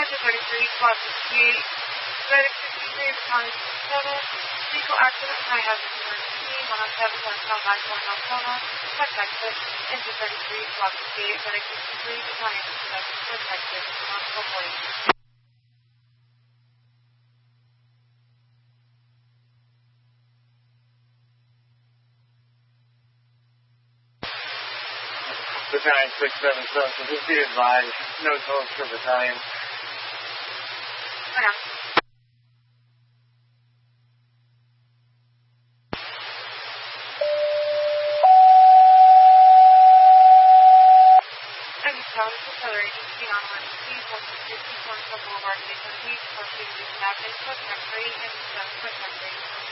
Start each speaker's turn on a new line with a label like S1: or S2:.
S1: 33, Squad 68, Medic 63, Battalion 67, vehicle accident, high hazard emergency, 107 westbound I-4 Alcona, West Texas, Engine 33, Squad 68, Medic 63, Battalion 67, West Texas, non-stop wait.
S2: Battalion 677, so just be advised, no tolls for battalion.
S1: I know. Other agency on emergency, 160 Cornerstone Boulevard, Mason Beach, 4 City Beach, Avenue, West Country, and 7 West Country.